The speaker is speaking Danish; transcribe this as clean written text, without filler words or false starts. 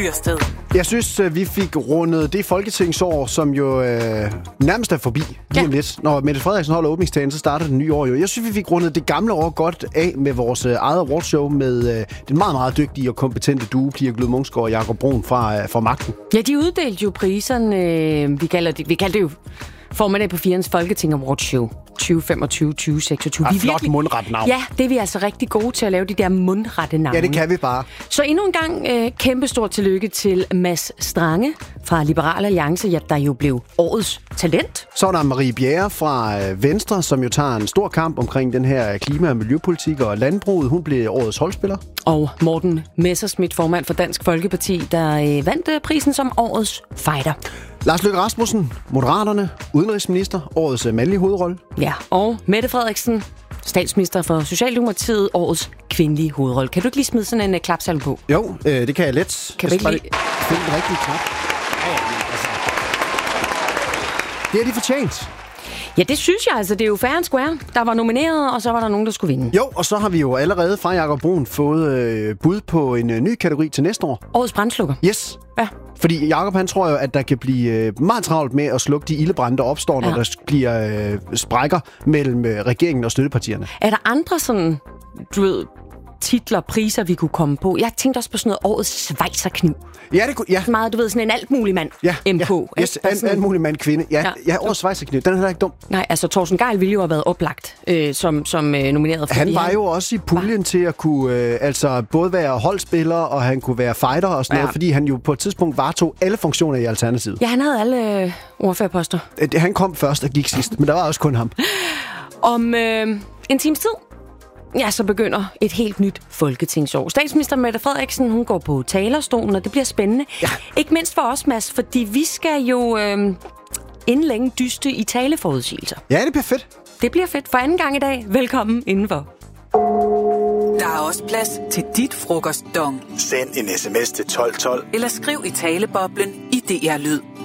Jeg synes, vi fik rundet det folketingsår, som jo nærmest er forbi lige om lidt. Når Mette Frederiksen holder åbningstalen, så starter det nye år jo. Jeg synes, vi fik rundet det gamle år godt af med vores eget awardshow med den meget, meget dygtige og kompetente duo, Pia Glud Munksgaard og Jakob Brun fra Magten. Ja, de uddelte jo priserne. Vi kaldte det jo formanden på Firens Folketing Awardshow 2025-2026. Flot mundret navn. Ja, det er vi altså rigtig gode til at lave, de der mundrette navne. Ja, det kan vi bare. Så endnu en gang kæmpestort tillykke til Mads Strange fra Liberal Alliance, der jo blev årets talent. Så er der Marie Bjerre fra Venstre, som jo tager en stor kamp omkring den her klima- og miljøpolitik og landbruget. Hun blev årets holdspiller. Og Morten Messerschmidt, formand for Dansk Folkeparti, der vandt prisen som årets fighter. Lars Løkke Rasmussen, Moderaterne, udenrigsminister, årets mandlige hovedrolle. Ja, og Mette Frederiksen, statsminister for Socialdemokratiet, årets kvindelige hovedrolle. Kan du ikke lige smide sådan en klapsalve på? Jo, det kan jeg let. Kan vi ikke lige finde den rigtige klap? Det er de fortjent. Ja, det synes jeg altså. Det er jo fair and square. Der var nomineret, og så var der nogen, der skulle vinde. Jo, og så har vi jo allerede fra Jakob Brun fået bud på en ny kategori til næste år. Årets brandslukker. Yes. Ja. Fordi Jakob, han tror jo, at der kan blive meget travlt med at slukke de ildebrande, der opstår, når der bliver sprækker mellem regeringen og støttepartierne. Er der andre sådan, du ved, titler, priser, vi kunne komme på? Jeg tænkte også på sådan noget årets svejserkniv. Ja, det kunne, ja. Meget, du ved, sådan en alt mulig mand. MK. Ja, yes, alt mulig mand, kvinde. Ja, årets svejserkniv. Den er heller ikke dum. Nej, altså Torsten Gejl ville jo have været oplagt som nomineret. Han var jo også i puljen til at kunne både være holdspiller, og han kunne være fighter og sådan noget, fordi han jo på et tidspunkt varetog alle funktioner i Alternativet. Ja, han havde alle ordførerposter. Han kom først og gik sidst, men der var også kun ham. Om en times tid, så begynder et helt nyt folketingsår. Statsminister Mette Frederiksen, hun går på talerstolen, og det bliver spændende. Ja. Ikke mindst for os, Mads, fordi vi skal jo inden længe dyste i taleforudsigelser. Ja, det bliver fedt. Det bliver fedt. For anden gang i dag, velkommen indenfor. Der er også plads til dit frokostdong. Send en sms til 1212. Eller skriv i taleboblen i DR Lyd.